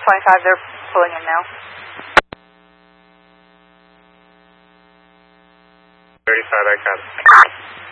25, they're pulling in now. 35, I got it.